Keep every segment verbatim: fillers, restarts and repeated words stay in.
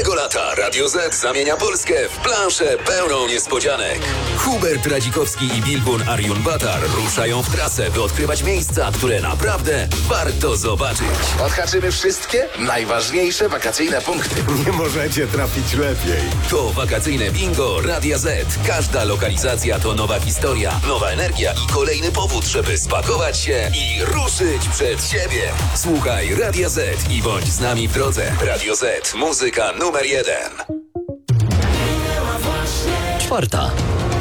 Tego lata Radio Z zamienia Polskę w planszę pełną niespodzianek. Hubert Radzikowski i Bilgun Arjun-Batar ruszają w trasę, by odkrywać miejsca, które naprawdę warto zobaczyć. Odhaczymy wszystkie najważniejsze wakacyjne punkty. Nie możecie trafić lepiej. To wakacyjne bingo Radia Z. Każda lokalizacja to nowa historia, nowa energia i kolejny powód, żeby spakować się i ruszyć przed siebie. Słuchaj Radia Z i bądź z nami w drodze. Radio Z. Muzyka numer jeden. Czwarta.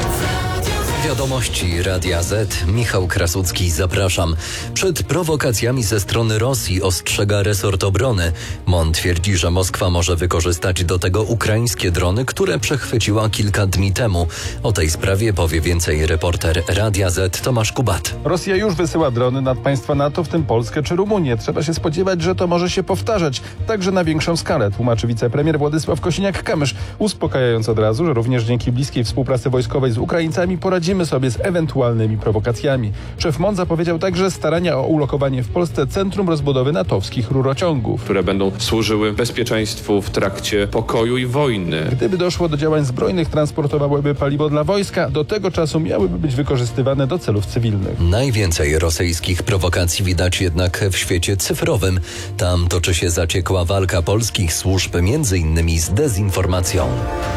Wiadomości Radia Z. Michał Krasucki, zapraszam. Przed prowokacjami ze strony Rosji ostrzega resort obrony. MON twierdzi, że Moskwa może wykorzystać do tego ukraińskie drony, które przechwyciła kilka dni temu. O tej sprawie powie więcej reporter Radia Z Tomasz Kubat. Rosja już wysyła drony nad państwa NATO, w tym Polskę czy Rumunię. Trzeba się spodziewać, że to może się powtarzać, także na większą skalę, tłumaczy wicepremier Władysław Kosiniak-Kamysz, uspokajając od razu, że również dzięki bliskiej współpracy wojskowej z Ukraińcami poradzimy sobie z ewentualnymi prowokacjami. Szef MON zapowiedział także starania o ulokowanie w Polsce Centrum Rozbudowy natowskich rurociągów, które będą służyły bezpieczeństwu w trakcie pokoju i wojny. Gdyby doszło do działań zbrojnych, transportowałyby paliwo dla wojska, do tego czasu miałyby być wykorzystywane do celów cywilnych. Najwięcej rosyjskich prowokacji widać jednak w świecie cyfrowym. Tam toczy się zaciekła walka polskich służb, między innymi z dezinformacją.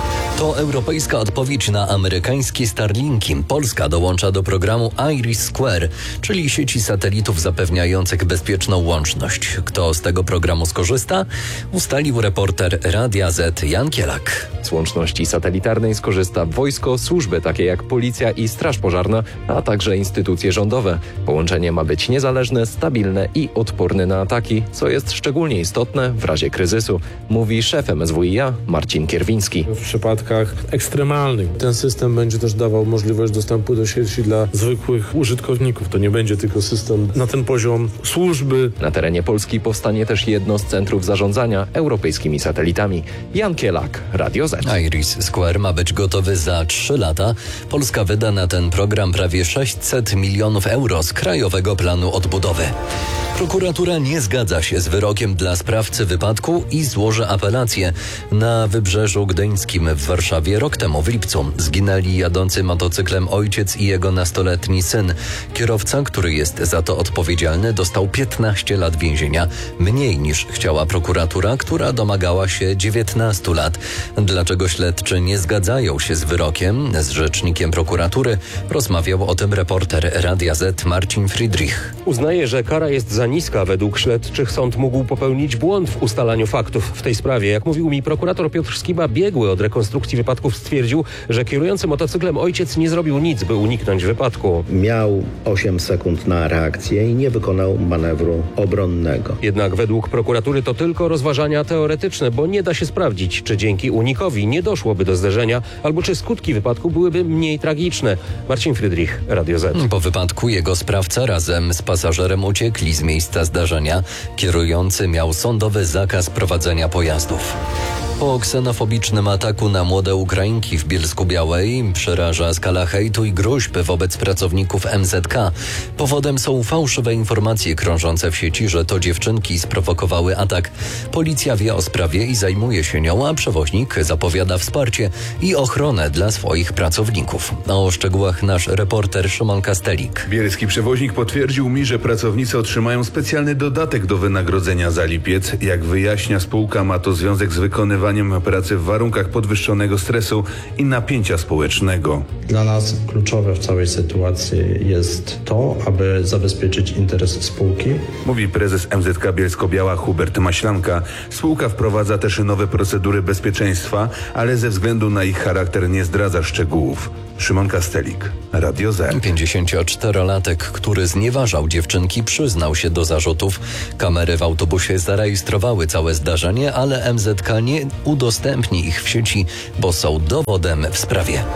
To europejska odpowiedź na amerykańskie Starlinki. Polska dołącza do programu Iris Square, czyli sieci satelitów zapewniających bezpieczną łączność. Kto z tego programu skorzysta? Ustalił reporter Radia Z Jan Kielak. Z łączności satelitarnej skorzysta wojsko, służby takie jak policja i straż pożarna, a także instytucje rządowe. Połączenie ma być niezależne, stabilne i odporne na ataki, co jest szczególnie istotne w razie kryzysu, mówi szef M S W i A Marcin Kierwiński. W przypadkach ekstremalnych ten system będzie też dawał możliwość dostępu do sieci dla zwykłych użytkowników. To nie będzie tylko system na ten poziom służby. Na terenie Polski powstanie też jedno z centrów zarządzania europejskimi satelitami. Jan Kielak, Radio Z. Iris Square ma być gotowy za trzy lata. Polska wyda na ten program prawie sześćset milionów euro z Krajowego Planu Odbudowy. Prokuratura nie zgadza się z wyrokiem dla sprawcy wypadku i złoży apelację. Na Wybrzeżu Gdyńskim w Warszawie rok temu w lipcu zginęli jadący motocyklem ojciec i jego nastoletni syn. Kierowca, który jest za to odpowiedzialny, dostał piętnaście lat więzienia, mniej niż chciała prokuratura, która domagała się dziewiętnastu lat. Dlaczego śledczy nie zgadzają się z wyrokiem? Z rzecznikiem prokuratury rozmawiał o tym reporter Radia Z Marcin Friedrich. Uznaje, że kara jest za niska. Według śledczych sąd mógł popełnić błąd w ustalaniu faktów w tej sprawie. Jak mówił mi prokurator Piotr Skiba, biegły od rekonstrukcji wypadków, stwierdził, że kierujący motocyklem ojciec nie zrobił nic, by uniknąć wypadku. Miał osiem sekund na reakcję i nie wykonał manewru obronnego. Jednak według prokuratury to tylko rozważania teoretyczne, bo nie da się sprawdzić, czy dzięki unikowi nie doszłoby do zderzenia, albo czy skutki wypadku byłyby mniej tragiczne. Marcin Friedrich, Radio Z. Po wypadku jego sprawca razem z pasażerem uciekli z miejsca zdarzenia. Kierujący miał sądowy zakaz prowadzenia pojazdów. Po ksenofobicznym ataku na młode Ukrainki w Bielsku-Białej przeraża skala hejtu i gróźb wobec pracowników M Z K. Powodem są fałszywe informacje krążące w sieci, że to dziewczynki sprowokowały atak. Policja wie o sprawie i zajmuje się nią, a przewoźnik zapowiada wsparcie i ochronę dla swoich pracowników. O szczegółach nasz reporter Szymon Kastelik. Bielski przewoźnik potwierdził mi, że pracownicy otrzymają specjalny dodatek do wynagrodzenia za lipiec. Jak wyjaśnia spółka, ma to związek z wykonywaniem pracy w warunkach podwyższonego stresu i napięcia społecznego. Dla nas kluczowe w całej sytuacji jest to, aby zabezpieczyć interes spółki. Mówi prezes M Z K Bielsko-Biała Hubert Maślanka. Spółka wprowadza też nowe procedury bezpieczeństwa, ale ze względu na ich charakter nie zdradza szczegółów. Szymon Kastelik, Radio Z. pięćdziesięcioczterolatek, który znieważał dziewczynki, przyznał się do zarzutów. Kamery w autobusie zarejestrowały całe zdarzenie, ale M Z K nie udostępni ich w sieci, bo są dowodem w sprawie.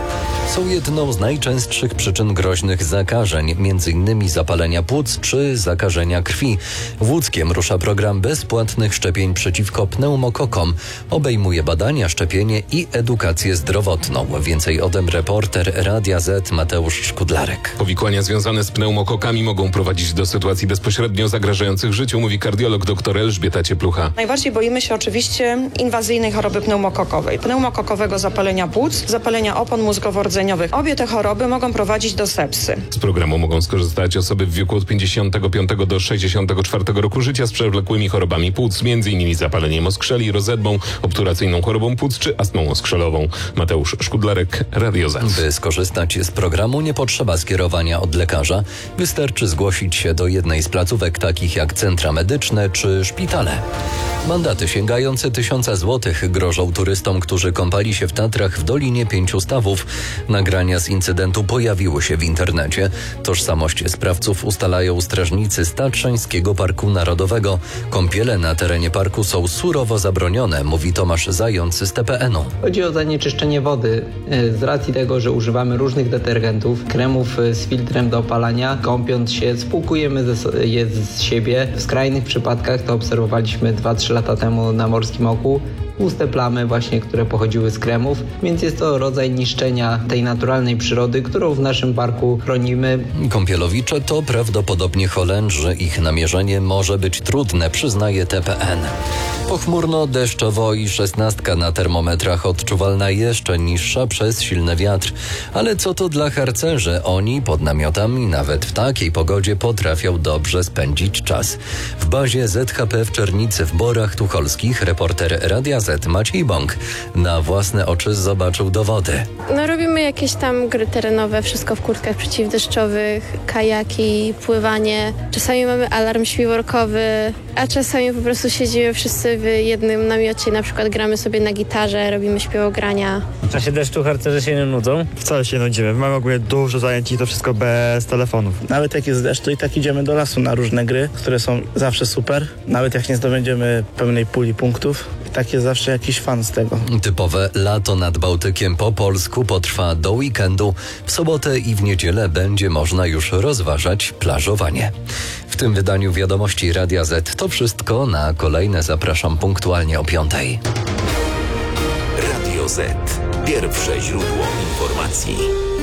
są jedną z najczęstszych przyczyn groźnych zakażeń, m.in. zapalenia płuc czy zakażenia krwi. W Łódzkiem rusza program bezpłatnych szczepień przeciwko pneumokokom. Obejmuje badania, szczepienie i edukację zdrowotną. Więcej o tym reporter Radia Z Mateusz Szkudlarek. Powikłania związane z pneumokokami mogą prowadzić do sytuacji bezpośrednio zagrażających życiu, mówi kardiolog dr Elżbieta Cieplucha. Najbardziej boimy się oczywiście inwazyjnej choroby pneumokokowej, pneumokokowego zapalenia płuc, zapalenia opon mózgowo-rdzeniowych. Obie te choroby mogą prowadzić do sepsy. Z programu mogą skorzystać osoby w wieku od pięćdziesiątego piątego do sześćdziesiątego czwartego roku życia z przewlekłymi chorobami płuc, m.in. zapaleniem oskrzeli, rozedmą, obturacyjną chorobą płuc czy astmą oskrzelową. Mateusz Szkudlarek, Radio Z. By skorzystać z programu nie potrzeba skierowania od lekarza. Wystarczy zgłosić się do jednej z placówek takich jak centra medyczne czy szpitale. Mandaty sięgające tysiąca złotych grożą turystom, którzy kąpali się w Tatrach w Dolinie Pięciu Stawów. Nagrania z incydentu pojawiły się w internecie. Tożsamość sprawców ustalają strażnicy z Tatrzańskiego Parku Narodowego. Kąpiele na terenie parku są surowo zabronione, mówi Tomasz Zając z T P N u. Chodzi o zanieczyszczenie wody z racji tego, że używamy różnych detergentów, kremów z filtrem do opalania. Kąpiąc się spłukujemy je z siebie. W skrajnych przypadkach to obserwowaliśmy dwa trzy lata temu na Morskim Oku. Tłuste plamy właśnie, które pochodziły z kremów, więc jest to rodzaj niszczenia tej naturalnej przyrody, którą w naszym parku chronimy. Kąpielowicze to prawdopodobnie Holendrzy. Ich namierzenie może być trudne, przyznaje T P N. Pochmurno, deszczowo i szesnastka na termometrach, odczuwalna jeszcze niższa przez silny wiatr. Ale co to dla harcerzy? Oni pod namiotami nawet w takiej pogodzie potrafią dobrze spędzić czas. W bazie Z H P w Czernicy w Borach Tucholskich reporter Radia Z Maciej Bąk na własne oczy zobaczył dowody. No robimy jakieś tam gry terenowe, wszystko w kurtkach przeciwdeszczowych, kajaki, pływanie. Czasami mamy alarm śpiworkowy, a czasami po prostu siedzimy wszyscy w jednym namiocie, na przykład gramy sobie na gitarze, robimy śpiewogrania. W czasie deszczu harcerze się nie nudzą? Wcale się nie nudzimy. Mamy ogólnie dużo zajęć i to wszystko bez telefonów. Nawet jak jest deszcz, to i tak idziemy do lasu na różne gry, które są zawsze super. Nawet jak nie zdobędziemy pełnej puli punktów, i tak jest zawsze jakiś fan z tego. Typowe lato nad Bałtykiem po polsku potrwa do weekendu. W sobotę i w niedzielę będzie można już rozważać plażowanie. W tym wydaniu wiadomości Radia Z to wszystko. Na kolejne zapraszam punktualnie o piątej. Radio Z. Pierwsze źródło informacji.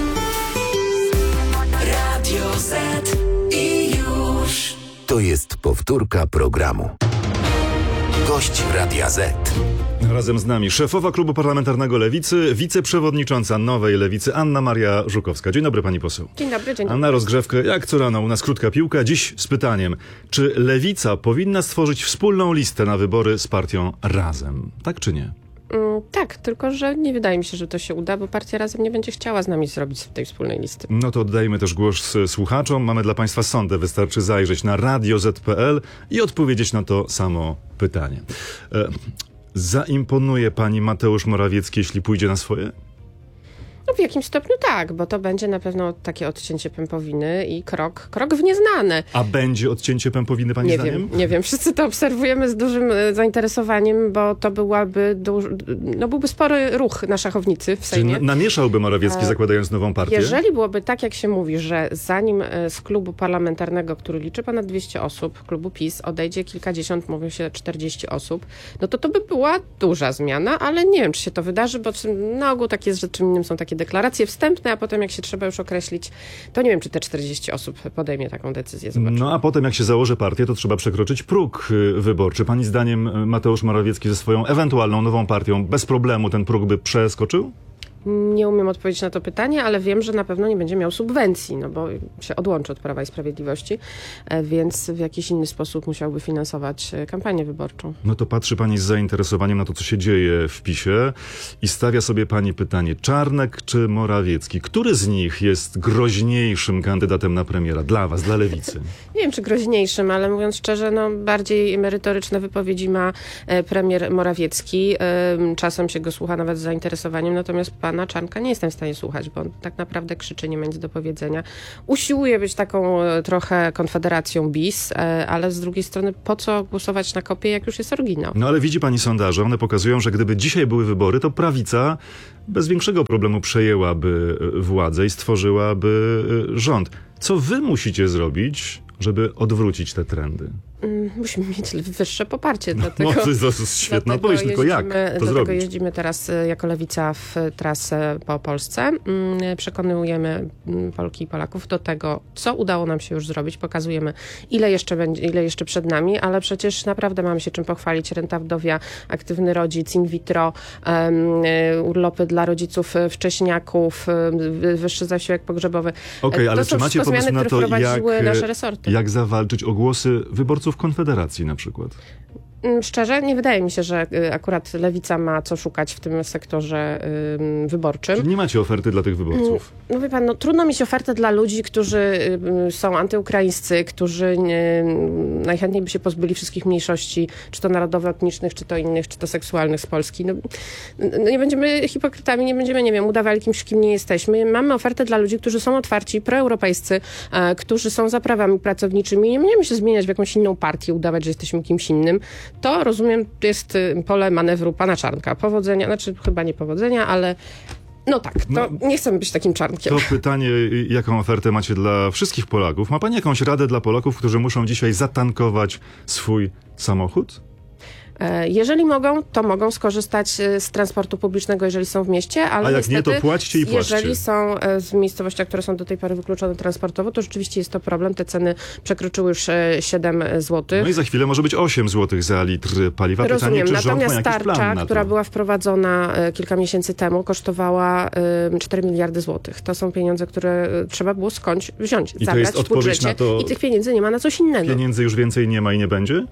Radio Z. I już. To jest powtórka programu. Gość Radia Z. Razem z nami szefowa Klubu Parlamentarnego Lewicy, wiceprzewodnicząca Nowej Lewicy Anna Maria Żukowska. Dzień dobry pani poseł. Dzień dobry, dzień dobry. Anna, rozgrzewkę jak co rano u nas krótka piłka. Dziś z pytaniem, czy Lewica powinna stworzyć wspólną listę na wybory z partią Razem? Tak czy nie? Mm, tak, tylko że nie wydaje mi się, że to się uda, bo partia Razem nie będzie chciała z nami zrobić tej wspólnej listy. No to oddajmy też głos słuchaczom. Mamy dla państwa sondę. Wystarczy zajrzeć na radio zet kropka pe el i odpowiedzieć na to samo pytanie. E- Zaimponuje pani Mateusz Morawiecki, jeśli pójdzie na swoje? No w jakimś stopniu tak, bo to będzie na pewno takie odcięcie pępowiny i krok, krok w nieznane. A będzie odcięcie pępowiny pani nie zdaniem? Wiem, nie wiem. Wszyscy to obserwujemy z dużym zainteresowaniem, bo to byłaby duż, no byłby spory ruch na szachownicy w Sejmie. Czyli namieszałby Morawiecki, zakładając nową partię? Jeżeli byłoby tak, jak się mówi, że zanim z klubu parlamentarnego, który liczy ponad dwieście osób, klubu PiS, odejdzie kilkadziesiąt, mówią się czterdzieści osób, no to to by była duża zmiana, ale nie wiem, czy się to wydarzy, bo na ogół tak jest, że czym innym są takie deklaracje wstępne, a potem jak się trzeba już określić, to nie wiem, czy te czterdzieści osób podejmie taką decyzję. Zobaczymy. No a potem jak się założy partię, to trzeba przekroczyć próg wyborczy. Pani zdaniem Mateusz Morawiecki ze swoją ewentualną nową partią bez problemu ten próg by przeskoczył? Nie umiem odpowiedzieć na to pytanie, ale wiem, że na pewno nie będzie miał subwencji, no bo się odłączy od Prawa i Sprawiedliwości, więc w jakiś inny sposób musiałby finansować kampanię wyborczą. No to patrzy pani z zainteresowaniem na to, co się dzieje w PiSie i stawia sobie pani pytanie, Czarnek czy Morawiecki? Który z nich jest groźniejszym kandydatem na premiera dla was, dla Lewicy? Nie wiem, czy groźniejszym, ale mówiąc szczerze, no bardziej merytoryczne wypowiedzi ma premier Morawiecki. Czasem się go słucha nawet z zainteresowaniem, natomiast pan pana Czarnka nie jestem w stanie słuchać, bo on tak naprawdę krzyczy, nie ma nic do powiedzenia. Usiłuje być taką e, trochę konfederacją bis, e, ale z drugiej strony po co głosować na kopię, jak już jest oryginał? No ale widzi pani sondaże, one pokazują, że gdyby dzisiaj były wybory, to prawica bez większego problemu przejęłaby władzę i stworzyłaby rząd. Co wy musicie zrobić, żeby odwrócić te trendy? Musimy mieć wyższe poparcie. Dlatego, no, to jest świetna odpowiedź, tylko jak to dlatego zrobić? jeździmy teraz jako Lewica w trasę po Polsce. Przekonujemy Polki i Polaków do tego, co udało nam się już zrobić. Pokazujemy, ile jeszcze będzie, ile jeszcze przed nami, ale przecież naprawdę mamy się czym pochwalić. Renta wdowia, aktywny rodzic, in vitro, um, urlopy dla rodziców wcześniaków, wyższy zasiłek pogrzebowy. Okej, okay, ale to czy macie pomysł zmiany, na to, jak, nasze resorty. jak zawalczyć o głosy wyborców Konfederacji na przykład? Szczerze, nie wydaje mi się, że akurat Lewica ma co szukać w tym sektorze y, wyborczym. Czyli nie macie oferty dla tych wyborców? No wie pan, no, trudno mieć ofertę dla ludzi, którzy y, są antyukraińscy, którzy y, najchętniej by się pozbyli wszystkich mniejszości, czy to narodowo-etnicznych, czy to innych, czy to seksualnych z Polski. No, no nie będziemy hipokrytami, nie będziemy, nie wiem, udawali kimś, kim nie jesteśmy. Mamy ofertę dla ludzi, którzy są otwarci, proeuropejscy, y, którzy są za prawami pracowniczymi. Nie będziemy się zmieniać w jakąś inną partię, udawać, że jesteśmy kimś innym. To, rozumiem, jest pole manewru pana Czarnka. Powodzenia, znaczy chyba nie powodzenia, ale no tak, to no, nie chcemy być takim Czarnkiem. To pytanie, jaką ofertę macie dla wszystkich Polaków? Ma pani jakąś radę dla Polaków, którzy muszą dzisiaj zatankować swój samochód? Jeżeli mogą, to mogą skorzystać z transportu publicznego, jeżeli są w mieście, ale a jak niestety, nie, to płaćcie i płaćcie. Jeżeli są w miejscowościach, które są do tej pory wykluczone transportowo, to rzeczywiście jest to problem. Te ceny przekroczyły już siedem złotych. No i za chwilę może być osiem złotych za litr paliwa. Rozumiem. Pytanie, czy rząd Natomiast ma jakiś plan tarcza, na to? która była wprowadzona kilka miesięcy temu, kosztowała cztery miliardy złotych. To są pieniądze, które trzeba było skądś wziąć, I zabrać to jest w budżecie. Na to... I tych pieniędzy nie ma na coś innego. Pieniędzy już więcej nie ma i nie będzie?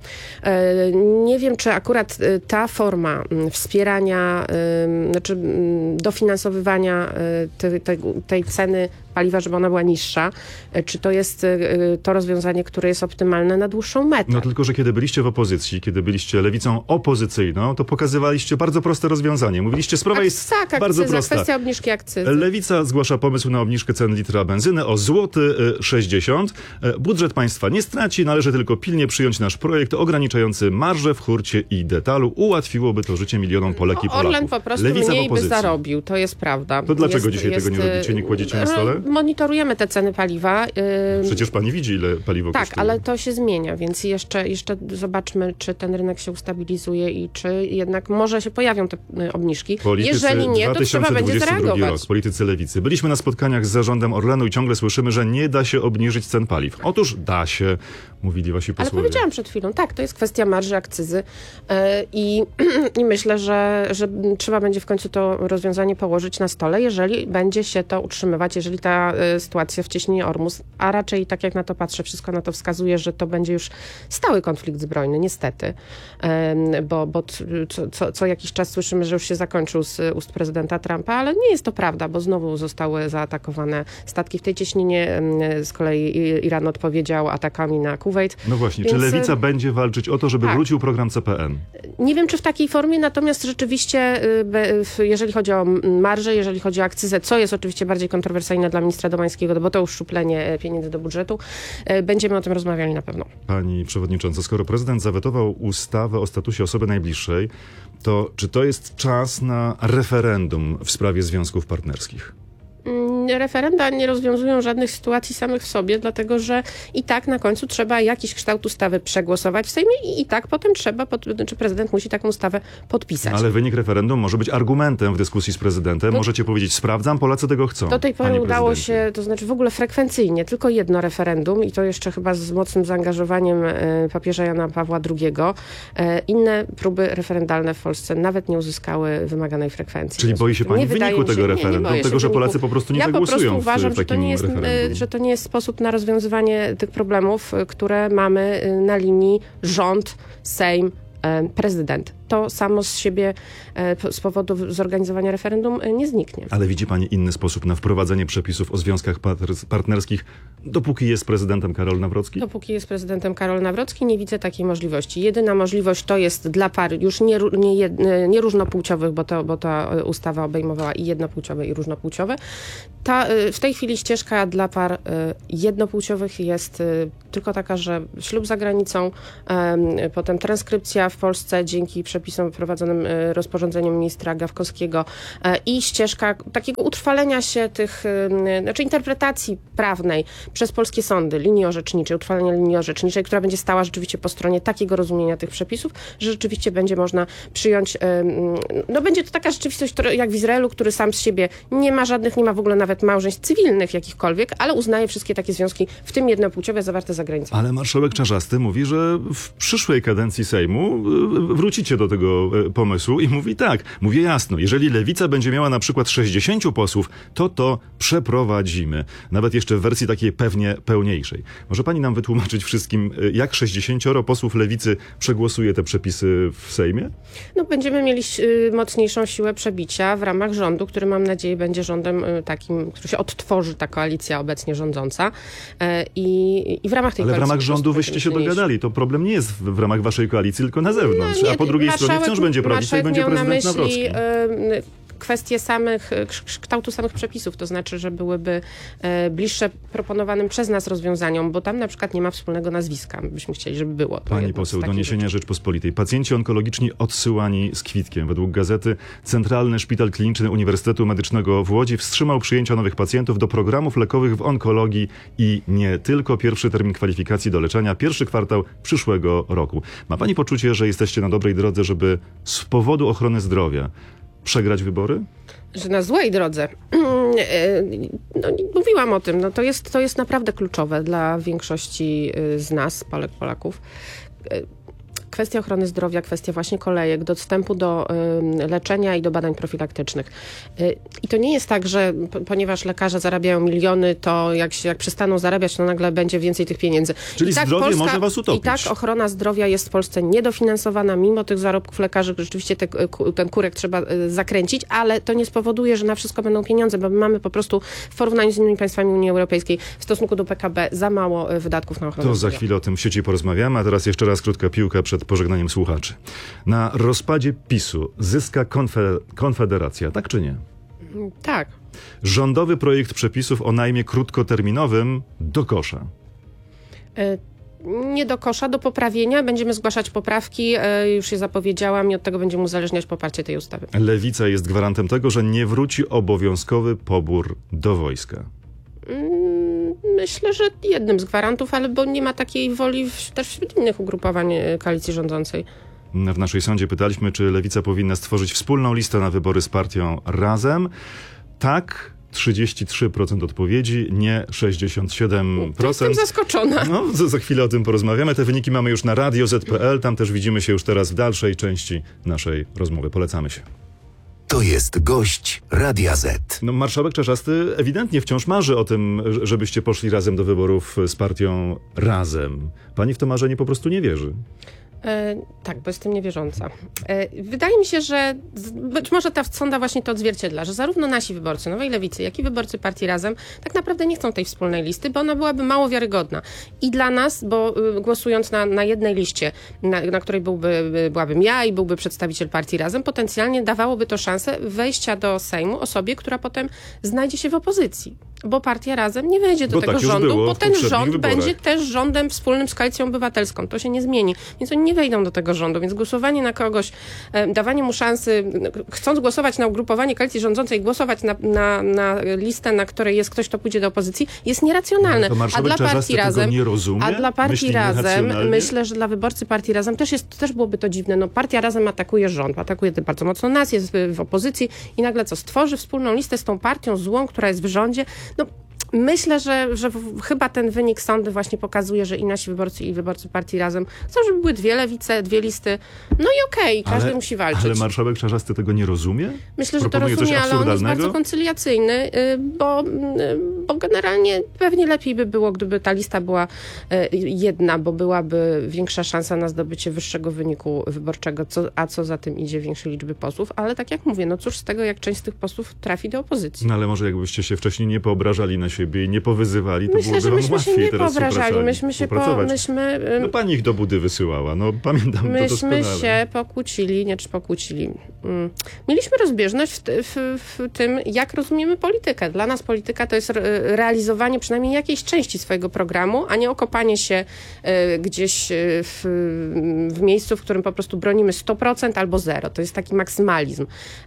Nie wiem, czy akurat ta forma wspierania, znaczy dofinansowywania tej, tej, tej ceny paliwa, żeby ona była niższa, czy to jest to rozwiązanie, które jest optymalne na dłuższą metę. No tylko, że kiedy byliście w opozycji, kiedy byliście lewicą opozycyjną, to pokazywaliście bardzo proste rozwiązanie. Mówiliście, sprawa jest tak, bardzo akcyza, prosta. Kwestia obniżki akcyzy. Lewica zgłasza pomysł na obniżkę cen litra benzyny o złoty sześćdziesiąt. Budżet państwa nie straci, należy tylko pilnie przyjąć nasz projekt ograniczający marże w hurcie i detalu. Ułatwiłoby to życie milionom Polek i Polaków. Orlen po prostu Lewica mniej by zarobił, to jest prawda. To dlaczego jest, dzisiaj jest, tego nie robicie, nie kładziecie na stole? Monitorujemy te ceny paliwa. Przecież pani widzi, ile paliwo tak, kosztuje. Tak, ale to się zmienia, więc jeszcze, jeszcze zobaczmy, czy ten rynek się ustabilizuje i czy jednak może się pojawią te obniżki. Politycy, Jeżeli nie, to trzeba będzie zareagować. Rok, politycy lewicy. Byliśmy na spotkaniach z zarządem Orlenu i ciągle słyszymy, że nie da się obniżyć cen paliw. Otóż da się, mówili wasi posłowie. Ale powiedziałam przed chwilą, tak, to jest kwestia marży, akcyzy yy, i, i myślę, że, że trzeba będzie w końcu to rozwiązanie położyć na stole, jeżeli będzie się to utrzymywać, jeżeli ta y, sytuacja w cieśninie Ormus, a raczej tak jak na to patrzę, wszystko na to wskazuje, że to będzie już stały konflikt zbrojny, niestety, yy, bo, bo co, co, co jakiś czas słyszymy, że już się zakończył z ust prezydenta Trumpa, ale nie jest to prawda, bo znowu zostały zaatakowane statki w tej cieśninie, yy, z kolei Iran odpowiedział atakami na Kuwait. No właśnie, Więc... czy Lewica będzie walczyć o to, żeby tak. wrócił program C P N? Nie wiem, czy w takiej formie, natomiast rzeczywiście, jeżeli chodzi o marżę, jeżeli chodzi o akcyzę, co jest oczywiście bardziej kontrowersyjne dla ministra Domańskiego, bo to uszczuplenie pieniędzy do budżetu, będziemy o tym rozmawiali na pewno. Pani przewodnicząca, skoro prezydent zawetował ustawę o statusie osoby najbliższej, to czy to jest czas na referendum w sprawie związków partnerskich? Referenda nie rozwiązują żadnych sytuacji samych w sobie, dlatego że i tak na końcu trzeba jakiś kształt ustawy przegłosować w Sejmie i, i tak potem trzeba, pod, czy prezydent musi taką ustawę podpisać. Ale wynik referendum może być argumentem w dyskusji z prezydentem. No, możecie powiedzieć, sprawdzam, Polacy tego chcą. Do tej pory udało się, to znaczy w ogóle frekwencyjnie, tylko jedno referendum i to jeszcze chyba z mocnym zaangażowaniem e, papieża Jana Pawła drugiego. E, inne próby referendalne w Polsce nawet nie uzyskały wymaganej frekwencji. Czyli boi się pani nie wyniku tego się, referendum, nie, nie tego, że wyniku. Polacy po prostu nie ja zagłosują po prostu uważam, w, w że to, nie jest, referendum. że to nie jest sposób na rozwiązywanie tych problemów, które mamy na linii rząd, Sejm, prezydent. to samo z siebie e, z powodu zorganizowania referendum e, nie zniknie. Ale widzi pani inny sposób na wprowadzenie przepisów o związkach partner- partnerskich, dopóki jest prezydentem Karol Nawrocki? Dopóki jest prezydentem Karol Nawrocki, nie widzę takiej możliwości. Jedyna możliwość to jest dla par już nie, nie, jed, nie różnopłciowych, bo, to, bo ta ustawa obejmowała i jednopłciowe, i różnopłciowe. Ta, w tej chwili ścieżka dla par jednopłciowych jest tylko taka, że ślub za granicą, potem transkrypcja w Polsce dzięki przepisom wprowadzonym rozporządzeniem ministra Gawkowskiego i ścieżka takiego utrwalenia się tych, znaczy interpretacji prawnej przez polskie sądy, linii orzeczniczej, utrwalenia linii orzeczniczej, która będzie stała rzeczywiście po stronie takiego rozumienia tych przepisów, że rzeczywiście będzie można przyjąć, no będzie to taka rzeczywistość, która, jak w Izraelu, który sam z siebie nie ma żadnych, nie ma w ogóle nawet małżeństw cywilnych jakichkolwiek, ale uznaje wszystkie takie związki, w tym jednopłciowe, zawarte za granicą. Ale marszałek Czarzasty mówi, że w przyszłej kadencji Sejmu wrócicie do tego pomysłu i mówi tak, mówię jasno, jeżeli Lewica będzie miała na przykład sześćdziesięciu posłów, to to przeprowadzimy. Nawet jeszcze w wersji takiej pewnie pełniejszej. Może pani nam wytłumaczyć wszystkim, jak sześćdziesięcioro posłów Lewicy przegłosuje te przepisy w Sejmie? No, będziemy mieli y, mocniejszą siłę przebicia w ramach rządu, który mam nadzieję będzie rządem y, takim, który się odtworzy, ta koalicja obecnie rządząca. Y, i, i w ramach tej Ale koalicji... w ramach rządu wyście się dogadali. To problem nie jest w, w ramach waszej koalicji, tylko na zewnątrz. No, nie, a po drugiej stronie wciąż będzie prawica i będzie prezydent Nawrocki. Y, kwestie samych, kształtu samych przepisów, to znaczy, że byłyby e, bliższe proponowanym przez nas rozwiązaniom, bo tam na przykład nie ma wspólnego nazwiska. Byśmy chcieli, żeby było. To Pani poseł, doniesienia rzeczy. Rzeczpospolitej. Pacjenci onkologiczni odsyłani z kwitkiem. Według gazety Centralny Szpital Kliniczny Uniwersytetu Medycznego w Łodzi wstrzymał przyjęcia nowych pacjentów do programów lekowych w onkologii i nie tylko. Pierwszy termin kwalifikacji do leczenia, pierwszy kwartał przyszłego roku. Ma pani poczucie, że jesteście na dobrej drodze, żeby z powodu ochrony zdrowia przegrać wybory? Że na złej drodze. No, mówiłam o tym. No, to jest, to jest naprawdę kluczowe dla większości z nas, Polek, Polaków. Kwestia ochrony zdrowia, kwestia właśnie kolejek, dostępu do y, leczenia i do badań profilaktycznych. Y, I to nie jest tak, że p- ponieważ lekarze zarabiają miliony, to jak, się, jak przestaną zarabiać, to nagle będzie więcej tych pieniędzy. Czyli I tak zdrowie Polska, może was utopić. I tak ochrona zdrowia jest w Polsce niedofinansowana, mimo tych zarobków lekarzy. Rzeczywiście te, ten kurek trzeba y, zakręcić, ale to nie spowoduje, że na wszystko będą pieniądze, bo my mamy po prostu w porównaniu z innymi państwami Unii Europejskiej w stosunku do P K B za mało y, wydatków na ochronę To zdrowia. za chwilę o tym w sieci porozmawiamy, a teraz jeszcze raz krótka piłka przed pożegnaniem słuchaczy. Na rozpadzie PiSu zyska konfe- Konfederacja, tak czy nie? Tak. Rządowy projekt przepisów o najmie krótkoterminowym do kosza. Y- Nie do kosza, do poprawienia. Będziemy zgłaszać poprawki, y- już je zapowiedziałam i od tego będziemy uzależniać poparcie tej ustawy. Lewica jest gwarantem tego, że nie wróci obowiązkowy pobór do wojska. Myślę, że jednym z gwarantów, ale bo nie ma takiej woli w, też wśród innych ugrupowań koalicji rządzącej. W naszej sądzie pytaliśmy, czy Lewica powinna stworzyć wspólną listę na wybory z partią Razem. Tak, trzydzieści trzy procent odpowiedzi, nie sześćdziesiąt siedem procent. Jestem zaskoczona. No, za, za chwilę o tym porozmawiamy. Te wyniki mamy już na radio zet pe el. Tam też widzimy się już teraz w dalszej części naszej rozmowy. Polecamy się. To jest gość Radia Z. No, marszałek Czarzasty ewidentnie wciąż marzy o tym, żebyście poszli razem do wyborów z partią Razem. Pani w to marzenie po prostu nie wierzy. E, tak, bo jestem niewierząca. E, wydaje mi się, że z, być może ta sonda właśnie to odzwierciedla, że zarówno nasi wyborcy Nowej Lewicy, jak i wyborcy partii Razem tak naprawdę nie chcą tej wspólnej listy, bo ona byłaby mało wiarygodna. I dla nas, bo y, głosując na, na jednej liście, na, na której byłby, byłabym ja i byłby przedstawiciel partii Razem, potencjalnie dawałoby to szansę wejścia do Sejmu osobie, która potem znajdzie się w opozycji. Bo partia Razem nie wejdzie do bo tego tak rządu, bo ten rząd wyborach. będzie też rządem wspólnym z Koalicją Obywatelską. To się nie zmieni. Więc oni nie wejdą do tego rządu. Więc głosowanie na kogoś, e, dawanie mu szansy, chcąc głosować na ugrupowanie koalicji rządzącej, głosować na, na, na listę, na której jest ktoś, kto pójdzie do opozycji, jest nieracjonalne. No, a dla partii Razem, nie rozumie? a dla partii Myśli Razem, nieracjonalnie? myślę, że dla wyborcy partii Razem też jest, też byłoby to dziwne. No, partia Razem atakuje rząd, atakuje bardzo mocno nas, jest w, w opozycji i nagle co, stworzy wspólną listę z tą partią złą, która jest w rządzie. No, Myślę, że, że w, chyba ten wynik sądy właśnie pokazuje, że i nasi wyborcy, i wyborcy partii Razem chcą, żeby były dwie lewice, dwie listy. No i okej, okay, każdy ale, musi walczyć. Ale marszałek Czarzasty tego nie rozumie? Myślę, że Proponuje to rozumie, coś ale on jest absurdalnego? bardzo koncyliacyjny, bo, bo generalnie pewnie lepiej by było, gdyby ta lista była jedna, bo byłaby większa szansa na zdobycie wyższego wyniku wyborczego, co, a co za tym idzie, większej liczby posłów. Ale tak jak mówię, no cóż z tego, jak część z tych posłów trafi do opozycji. No ale może jakbyście się wcześniej nie poobrażali na siebie i nie powyzywali, to Myślę, byłoby że wam myśmy łatwiej się nie teraz poobrażali. Myśmy się po, myśmy, No pani ich do budy wysyłała, no pamiętam to doskonale. Myśmy się pokłócili, nie czy pokłócili. Mm. Mieliśmy rozbieżność w, w, w tym, jak rozumiemy politykę. Dla nas polityka to jest realizowanie przynajmniej jakiejś części swojego programu, a nie okopanie się y, gdzieś y, w, w miejscu, w którym po prostu bronimy sto procent albo zero. To jest taki maksymalizm.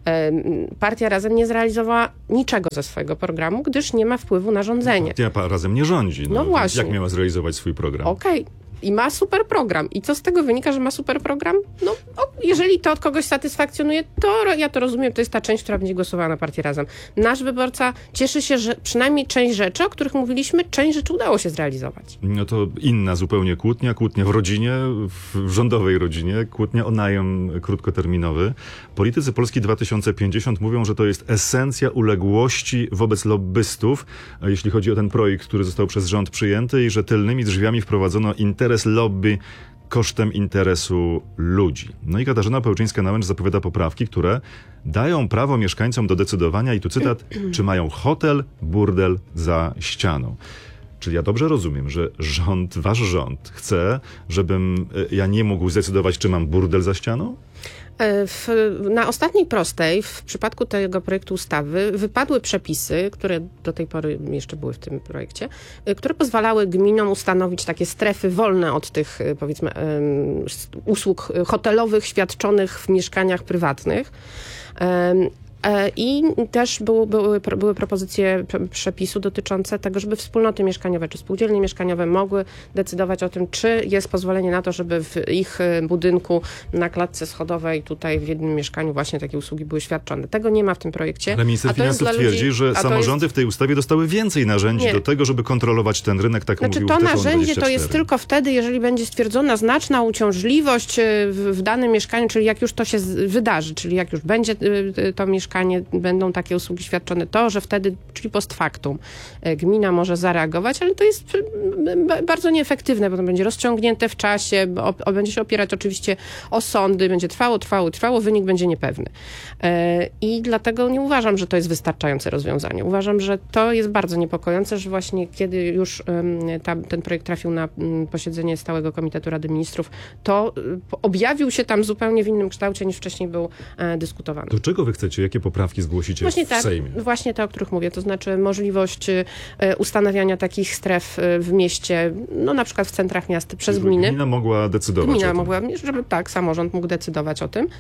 Y, Partia Razem nie zrealizowała niczego ze swojego programu, gdyż nie ma wpływu na rządzenie. Partia Razem nie rządzi. No, no właśnie. Jak miała zrealizować swój program? Okej. Okay. I ma super program. I co z tego wynika, że ma super program? No, o, jeżeli to od kogoś satysfakcjonuje, to ja to rozumiem, to jest ta część, która będzie głosowała na Partię Razem. Nasz wyborca cieszy się, że przynajmniej część rzeczy, o których mówiliśmy, część rzeczy udało się zrealizować. No to inna zupełnie kłótnia, kłótnia w rodzinie, w rządowej rodzinie, kłótnia o najem krótkoterminowy. Politycy Polski dwa tysiące pięćdziesiąt mówią, że to jest esencja uległości wobec lobbystów, jeśli chodzi o ten projekt, który został przez rząd przyjęty i że tylnymi drzwiami wprowadzono interes lobby kosztem interesu ludzi. No i Katarzyna Pełczyńska-Nałęcz zapowiada poprawki, które dają prawo mieszkańcom do decydowania, i tu cytat, czy mają hotel, burdel za ścianą. Czyli ja dobrze rozumiem, że rząd, wasz rząd chce, żebym ja nie mógł zdecydować, czy mam burdel za ścianą? W, na ostatniej prostej, w przypadku tego projektu ustawy, wypadły przepisy, które do tej pory jeszcze były w tym projekcie, które pozwalały gminom ustanowić takie strefy wolne od tych, powiedzmy, usług hotelowych świadczonych w mieszkaniach prywatnych. I też były, były, były propozycje przepisu dotyczące tego, żeby wspólnoty mieszkaniowe czy spółdzielnie mieszkaniowe mogły decydować o tym, czy jest pozwolenie na to, żeby w ich budynku na klatce schodowej tutaj w jednym mieszkaniu właśnie takie usługi były świadczone. Tego nie ma w tym projekcie. Ale minister finansów twierdzi, ludzi, że samorządy jest... w tej ustawie dostały więcej narzędzi nie. do tego, żeby kontrolować ten rynek, tak znaczy, mówił to T V N narzędzie dwadzieścia cztery. To jest tylko wtedy, jeżeli będzie stwierdzona znaczna uciążliwość w, w danym mieszkaniu, czyli jak już to się z, wydarzy, czyli jak już będzie to mieszkanie, będą takie usługi świadczone, to, że wtedy, czyli post factum, gmina może zareagować, ale to jest bardzo nieefektywne, bo to będzie rozciągnięte w czasie, bo będzie się opierać oczywiście o sądy, będzie trwało, trwało, trwało, wynik będzie niepewny. I dlatego nie uważam, że to jest wystarczające rozwiązanie. Uważam, że to jest bardzo niepokojące, że właśnie kiedy już tam ten projekt trafił na posiedzenie Stałego Komitetu Rady Ministrów, to objawił się tam zupełnie w innym kształcie, niż wcześniej był dyskutowany. Do czego wy chcecie? Jakie poprawki zgłosicie właśnie w tak, Sejmie? Właśnie te, o których mówię, to znaczy możliwość ustanawiania takich stref w mieście, no na przykład w centrach miast przez Żeby gminy. Gmina mogła decydować Gmina o tym. mogła, żeby tak, samorząd mógł decydować o tym.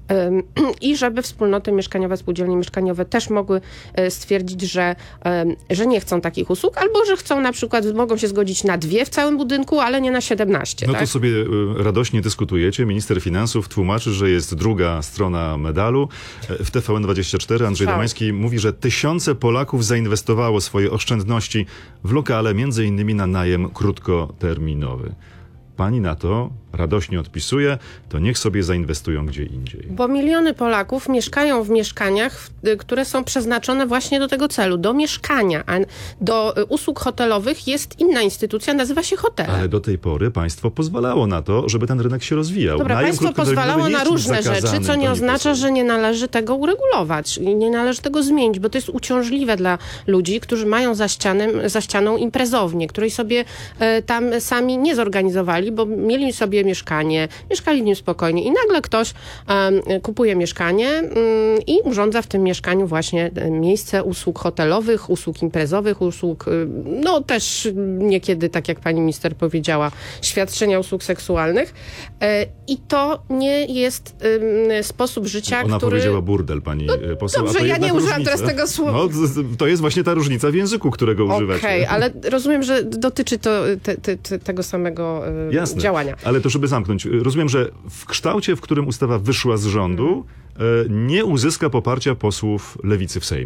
I żeby wspólnoty mieszkaniowe, spółdzielnie mieszkaniowe też mogły stwierdzić, że, że nie chcą takich usług, albo że chcą na przykład, mogą się zgodzić na dwie w całym budynku, ale nie na siedemnaście. No tak? to sobie radośnie dyskutujecie. Minister finansów tłumaczy, że jest druga strona medalu. W T V N dwadzieścia cztery Andrzej Domański mówi, że tysiące Polaków zainwestowało swoje oszczędności w lokale, między innymi na najem krótkoterminowy. Pani na to radośnie odpisuje, to niech sobie zainwestują gdzie indziej. Bo miliony Polaków mieszkają w mieszkaniach, które są przeznaczone właśnie do tego celu, do mieszkania, a do usług hotelowych jest inna instytucja, nazywa się hotel. Ale do tej pory państwo pozwalało na to, żeby ten rynek się rozwijał. Dobra, Najem państwo pozwalało na różne rzeczy, co nie oznacza, że nie należy tego uregulować i nie należy tego zmienić, bo to jest uciążliwe dla ludzi, którzy mają za, ścianem, za ścianą imprezownię, której sobie e, tam sami nie zorganizowali, bo mieli sobie mieszkanie, mieszkali w nim spokojnie i nagle ktoś um, kupuje mieszkanie um, i urządza w tym mieszkaniu właśnie miejsce usług hotelowych, usług imprezowych, usług, um, no też niekiedy, tak jak pani minister powiedziała, świadczenia usług seksualnych. E, I to nie jest um, sposób życia, Ona który... powiedziała burdel, pani no, poseł. Dobrze, a to ja nie używam różnica. teraz tego słowa. No, to jest właśnie ta różnica w języku, którego używacie. Okej, okay, ale rozumiem, że dotyczy to te, te, te, tego samego um, Jasne, działania. Ale to żeby zamknąć. Rozumiem, że w kształcie, w którym ustawa wyszła z rządu, hmm. nie uzyska poparcia posłów lewicy w Sejmie.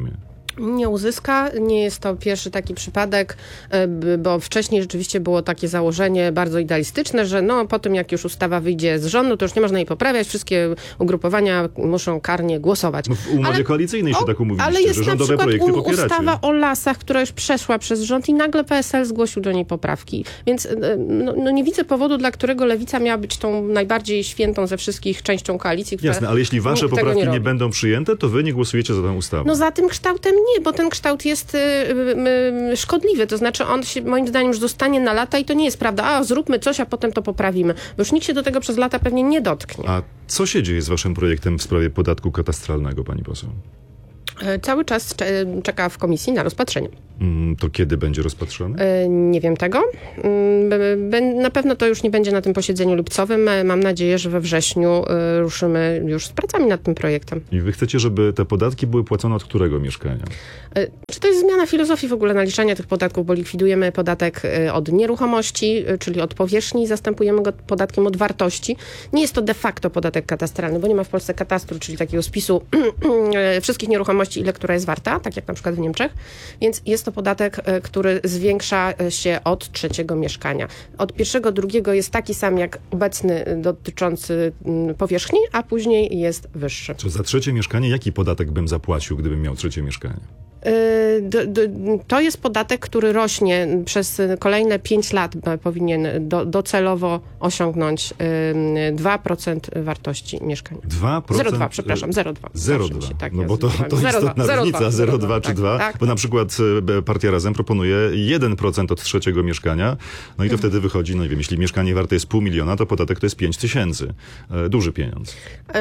Nie uzyska, nie jest to pierwszy taki przypadek, bo wcześniej rzeczywiście było takie założenie bardzo idealistyczne, że no po tym jak już ustawa wyjdzie z rządu, to już nie można jej poprawiać, wszystkie ugrupowania muszą karnie głosować. No w umowie ale, koalicyjnej się o, tak umówiliście, ale jest że rządowe na projekty przykład popieracie. ustawa o lasach, która już przeszła przez rząd i nagle P S L zgłosił do niej poprawki. Więc no, no nie widzę powodu, dla którego Lewica miała być tą najbardziej świętą ze wszystkich częścią koalicji, która Jasne, ale jeśli wasze poprawki nie, nie będą przyjęte, to wy nie głosujecie za tą ustawą. No za tym kształtem nie, bo ten kształt jest y, y, y, szkodliwy, to znaczy on się moim zdaniem już zostanie na lata i to nie jest prawda, a zróbmy coś, a potem to poprawimy, bo już nikt się do tego przez lata pewnie nie dotknie. A co się dzieje z waszym projektem w sprawie podatku katastralnego, pani poseł? Y, cały czas cze- czeka w komisji na rozpatrzenie. Mm, to kiedy będzie rozpatrzony? Y, nie wiem tego. Y, na pewno to już nie będzie na tym posiedzeniu lipcowym. Mam nadzieję, że we wrześniu y, ruszymy już z pracami nad tym projektem. I wy chcecie, żeby te podatki były płacone od którego mieszkania? Y, czy to jest zmiana filozofii w ogóle naliczania tych podatków, bo likwidujemy podatek y, od nieruchomości, y, czyli od powierzchni, zastępujemy go podatkiem od wartości. Nie jest to de facto podatek katastralny, bo nie ma w Polsce katastru, czyli takiego spisu y, wszystkich nieruchomości, ile która jest warta, tak jak na przykład w Niemczech. Więc jest to podatek, y, który zwiększa się od trzeciego mieszkania. Od pierwszego, drugiego jest taki sam jak obecny y, dotyczący y, powierzchni, a później jest wyższy. Co za trzecie mieszkanie, jaki podatek bym zapłacił, gdybym miał trzecie mieszkanie? Do, do, to jest podatek, który rośnie przez kolejne pięć lat, powinien do, docelowo osiągnąć dwa procent wartości mieszkań. dwa procent? zero przecinek dwa, przepraszam, zero przecinek dwa. zero przecinek dwa, tak, no bo to, to istotna różnica, zero przecinek dwa czy dwa, tak, bo na przykład Partia Razem proponuje jeden procent od trzeciego mieszkania, no i to wtedy wychodzi, no nie wiem, jeśli mieszkanie warte jest pół miliona, to podatek to jest pięć tysięcy. Duży pieniądz.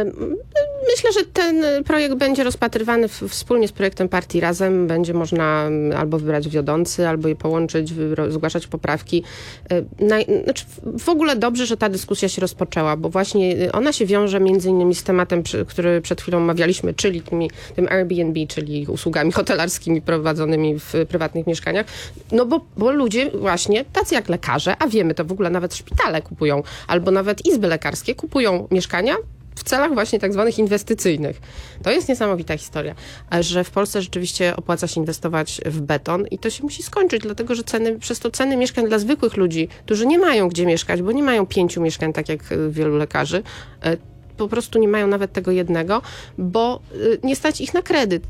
Myślę, że ten projekt będzie rozpatrywany w, wspólnie z projektem Partii Razem. Będzie można albo wybrać wiodący, albo je połączyć, zgłaszać poprawki. Naj, znaczy w ogóle dobrze, że ta dyskusja się rozpoczęła, bo właśnie ona się wiąże między innymi z tematem, który przed chwilą omawialiśmy, czyli tymi, tym Airbnb, czyli usługami hotelarskimi prowadzonymi w prywatnych mieszkaniach. No bo, bo ludzie właśnie, tacy jak lekarze, a wiemy to w ogóle nawet szpitale kupują, albo nawet izby lekarskie kupują mieszkania w celach właśnie tak zwanych inwestycyjnych. To jest niesamowita historia, że w Polsce rzeczywiście opłaca się inwestować w beton i to się musi skończyć, dlatego że ceny, przez to ceny mieszkań dla zwykłych ludzi, którzy nie mają gdzie mieszkać, bo nie mają pięciu mieszkań, tak jak wielu lekarzy, po prostu nie mają nawet tego jednego, bo nie stać ich na kredyt.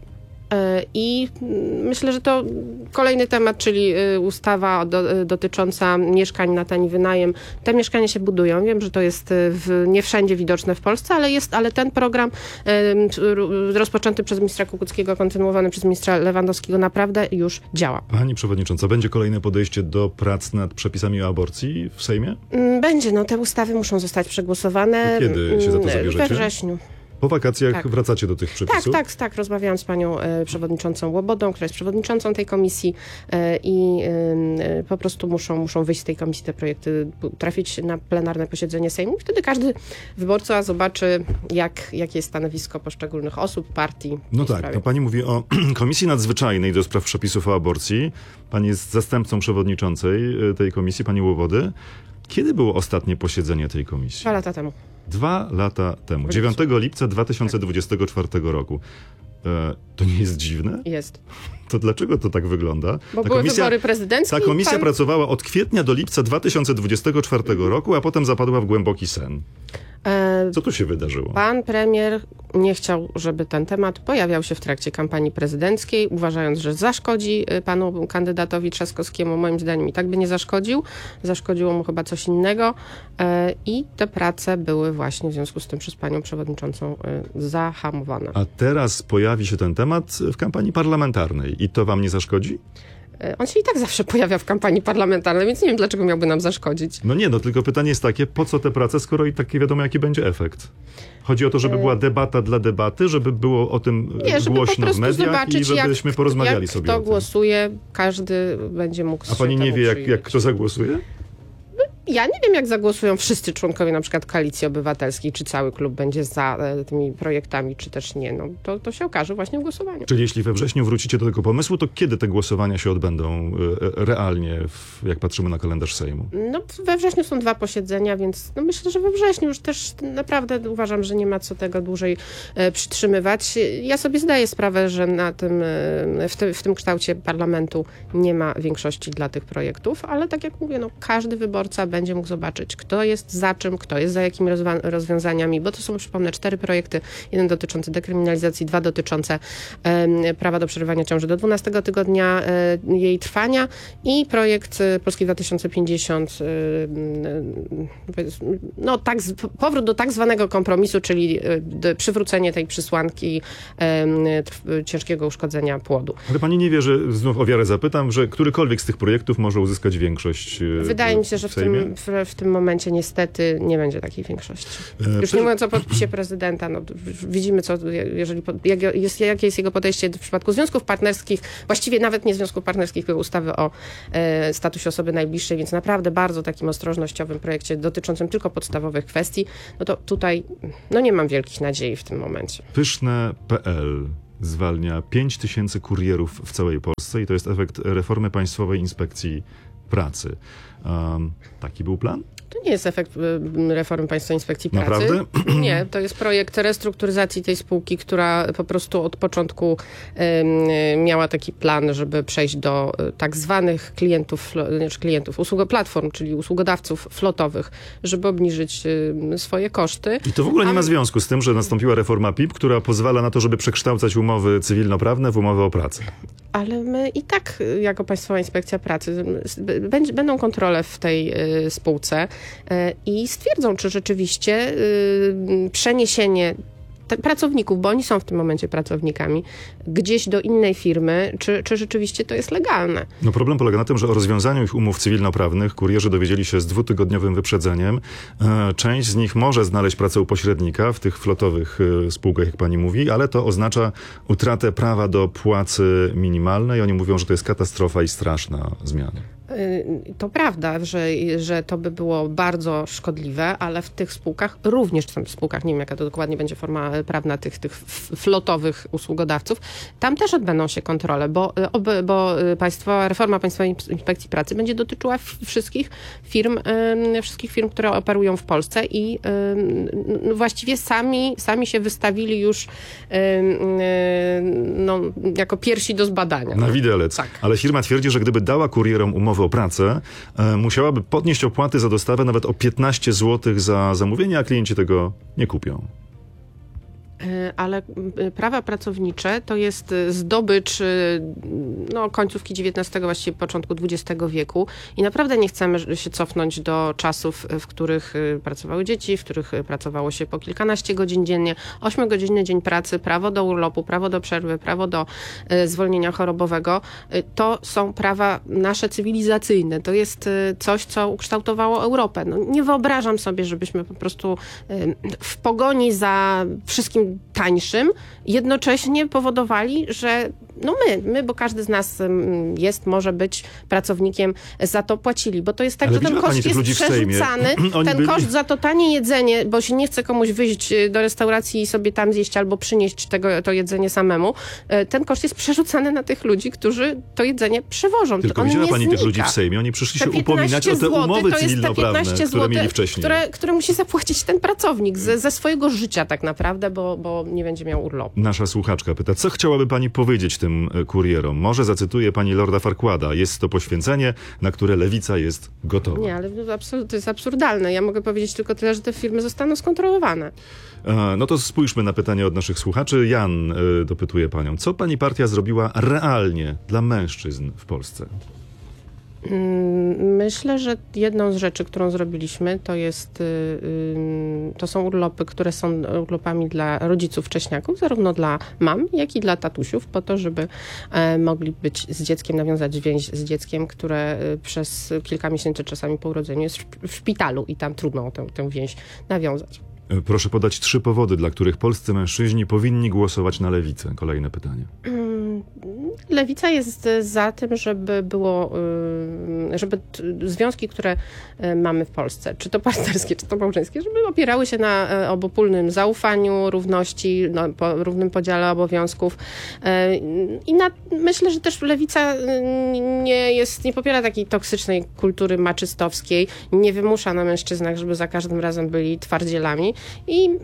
I myślę, że to kolejny temat, czyli ustawa do, dotycząca mieszkań na tani wynajem. Te mieszkania się budują. Wiem, że to jest w, nie wszędzie widoczne w Polsce, ale jest, ale ten program rozpoczęty przez ministra Kukuckiego, kontynuowany przez ministra Lewandowskiego naprawdę już działa. Pani przewodnicząca, będzie kolejne podejście do prac nad przepisami o aborcji w Sejmie? Będzie, no te ustawy muszą zostać przegłosowane. Kiedy się za to zabierzecie? We wrześniu. Po wakacjach tak. wracacie do tych przepisów? Tak, tak, tak. Rozmawiałam z panią e, przewodniczącą Łobodą, która jest przewodniczącą tej komisji e, i e, po prostu muszą, muszą wyjść z tej komisji te projekty, trafić na plenarne posiedzenie Sejmu. Wtedy każdy wyborca zobaczy, jak, jakie jest stanowisko poszczególnych osób, partii. No tak, to pani mówi o Komisji Nadzwyczajnej do spraw przepisów o aborcji. Pani jest zastępcą przewodniczącej tej komisji, pani Łobody. Kiedy było ostatnie posiedzenie tej komisji? Dwa lata temu. Dwa lata temu, dziewiątego lipca dwa tysiące dwudziestego czwartego roku. E, to nie jest dziwne? Jest. To dlaczego to tak wygląda? Bo ta były komisja, wybory prezydenckie. Ta komisja pan... pracowała od kwietnia do lipca dwa tysiące dwudziestego czwartego roku, a potem zapadła w głęboki sen. Co tu się wydarzyło? Pan premier nie chciał, żeby ten temat pojawiał się w trakcie kampanii prezydenckiej, uważając, że zaszkodzi panu kandydatowi Trzaskowskiemu. Moim zdaniem i tak by nie zaszkodził. Zaszkodziło mu chyba coś innego i te prace były właśnie w związku z tym przez panią przewodniczącą zahamowane. A teraz pojawi się ten temat w kampanii parlamentarnej i to wam nie zaszkodzi? On się i tak zawsze pojawia w kampanii parlamentarnej, więc nie wiem, dlaczego miałby nam zaszkodzić. No nie, no tylko pytanie jest takie, po co te prace, skoro i tak nie wiadomo, jaki będzie efekt? Chodzi o to, żeby była debata dla debaty, żeby było o tym nie, żeby głośno po w mediach zobaczyć, i żebyśmy jak, porozmawiali jak sobie kto o tym. głosuje, każdy będzie mógł się A pani nie wie, jak, przyjrzeć. jak kto zagłosuje? Ja nie wiem, jak zagłosują wszyscy członkowie na przykład Koalicji Obywatelskiej, czy cały klub będzie za e, tymi projektami, czy też nie. No, to, to się okaże właśnie w głosowaniu. Czyli jeśli we wrześniu wrócicie do tego pomysłu, to kiedy te głosowania się odbędą e, realnie, w, jak patrzymy na kalendarz Sejmu? No we wrześniu są dwa posiedzenia, więc no, myślę, że we wrześniu już też naprawdę uważam, że nie ma co tego dłużej e, przytrzymywać. Ja sobie zdaję sprawę, że na tym, e, w, ty, w tym kształcie parlamentu nie ma większości dla tych projektów, ale tak jak mówię, no, każdy wyborca będzie mógł zobaczyć, kto jest za czym, kto jest za jakimi rozwa- rozwiązaniami, bo to są, przypomnę, cztery projekty. Jeden dotyczący dekryminalizacji, dwa dotyczące e, prawa do przerywania ciąży do dwunastego tygodnia e, jej trwania i projekt e, Polski dwa tysiące pięćdziesiąt, e, e, no, tak, powrót do tak zwanego kompromisu, czyli e, przywrócenie tej przysłanki e, trw- ciężkiego uszkodzenia płodu. Ale pani nie wie, że znów o wiarę zapytam, że którykolwiek z tych projektów może uzyskać większość e, Wydaje mi się, że w w Sejmie? tym, w, w tym momencie niestety nie będzie takiej większości. E, Już przy- nie mówiąc o podpisie prezydenta, no, widzimy, co, jeżeli, jak jest, jakie jest jego podejście w przypadku związków partnerskich, właściwie nawet nie związków partnerskich, tylko ustawy o e, statusie osoby najbliższej, więc naprawdę bardzo takim ostrożnościowym projekcie dotyczącym tylko podstawowych kwestii, no to tutaj no nie mam wielkich nadziei w tym momencie. Pyszne kropka pe el zwalnia pięć tysięcy kurierów w całej Polsce i to jest efekt reformy Państwowej Inspekcji Pracy. Um, taki był plan? To nie jest efekt y, reformy Państwowej Inspekcji Pracy. Naprawdę? Nie, to jest projekt restrukturyzacji tej spółki, która po prostu od początku y, miała taki plan, żeby przejść do y, tak zwanych klientów, znaczy klientów, usług, platform, czyli usługodawców flotowych, żeby obniżyć y, swoje koszty. I to w ogóle nie A... ma związku z tym, że nastąpiła reforma P I P, która pozwala na to, żeby przekształcać umowy cywilnoprawne w umowy o pracę. Ale my i tak, jako Państwowa Inspekcja Pracy, b- będą kontrole w tej y, spółce y, i stwierdzą, czy rzeczywiście y, przeniesienie te pracowników, bo oni są w tym momencie pracownikami, gdzieś do innej firmy, czy, czy rzeczywiście to jest legalne. No problem polega na tym, że o rozwiązaniu ich umów cywilnoprawnych kurierzy dowiedzieli się z dwutygodniowym wyprzedzeniem. E, część z nich może znaleźć pracę u pośrednika w tych flotowych e, spółkach, jak pani mówi, ale to oznacza utratę prawa do płacy minimalnej. Oni mówią, że to jest katastrofa i straszna zmiana. To prawda, że, że to by było bardzo szkodliwe, ale w tych spółkach, również w tych spółkach, nie wiem jaka to dokładnie będzie forma prawna tych, tych flotowych usługodawców, tam też odbędą się kontrole, bo, bo państwowa, reforma Państwowej Inspekcji Pracy będzie dotyczyła wszystkich firm, wszystkich firm, które operują w Polsce i właściwie sami, sami się wystawili już no, jako pierwsi do zbadania. Na widelec. Tak. Ale firma twierdzi, że gdyby dała kurierom umowę o pracę, e, musiałaby podnieść opłaty za dostawę nawet o piętnaście złotych za zamówienie, a klienci tego nie kupią. Ale prawa pracownicze to jest zdobycz no, końcówki dziewiętnastego, właściwie początku dwudziestego wieku i naprawdę nie chcemy się cofnąć do czasów, w których pracowały dzieci, w których pracowało się po kilkanaście godzin dziennie, ośmiogodzinny dzień pracy, prawo do urlopu, prawo do przerwy, prawo do zwolnienia chorobowego. To są prawa nasze cywilizacyjne. To jest coś, co ukształtowało Europę. No, nie wyobrażam sobie, żebyśmy po prostu w pogoni za wszystkim tańszym, jednocześnie powodowali, że no my, my, bo każdy z nas jest, może być pracownikiem, za to płacili, bo to jest tak, Ale że ten koszt jest przerzucany, ten byli... koszt za to tanie jedzenie, bo się nie chce komuś wyjść do restauracji i sobie tam zjeść albo przynieść tego, to jedzenie samemu, ten koszt jest przerzucany na tych ludzi, którzy to jedzenie przywożą. Tylko On widziała nie pani znika. tych ludzi w Sejmie, oni przyszli się Te upominać o te umowy to cywilnoprawne, te które mieli wcześniej. Które, które musi zapłacić ten pracownik ze, ze swojego życia tak naprawdę, bo, bo nie będzie miał urlopu. Nasza słuchaczka pyta, co chciałaby pani powiedzieć tym kurierom? Może zacytuję pani Lorda Farquada. Jest to poświęcenie, na które lewica jest gotowa. Nie, ale to, absolut, to jest absurdalne. Ja mogę powiedzieć tylko tyle, że te firmy zostaną skontrolowane. E, no to spójrzmy na pytanie od naszych słuchaczy. Jan e, dopytuje panią, co pani partia zrobiła realnie dla mężczyzn w Polsce? Myślę, że jedną z rzeczy, którą zrobiliśmy, to jest, to są urlopy, które są urlopami dla rodziców wcześniaków, zarówno dla mam, jak i dla tatusiów, po to, żeby mogli być z dzieckiem, nawiązać więź z dzieckiem, które przez kilka miesięcy, czasami po urodzeniu, jest w szpitalu i tam trudno tę, tę więź nawiązać. Proszę podać trzy powody, dla których polscy mężczyźni powinni głosować na lewicę. Kolejne pytanie. Lewica jest za tym, żeby było, żeby związki, które mamy w Polsce, czy to partnerskie, czy to małżeńskie, żeby opierały się na obopólnym zaufaniu, równości, no, po, równym podziale obowiązków. I na, myślę, że też Lewica nie jest, nie popiera takiej toksycznej kultury maczystowskiej, nie wymusza na mężczyznach, żeby za każdym razem byli twardzielami i mm,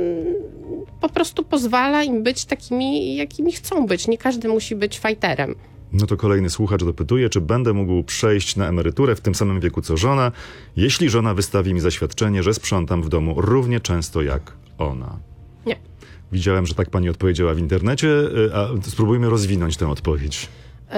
po prostu pozwala im być takimi, jakimi chcą być. Nie każdy musi być fajterem. No to kolejny słuchacz dopytuje, czy będę mógł przejść na emeryturę w tym samym wieku co żona, jeśli żona wystawi mi zaświadczenie, że sprzątam w domu równie często jak ona. Nie. Widziałem, że tak pani odpowiedziała w internecie, a spróbujmy rozwinąć tę odpowiedź.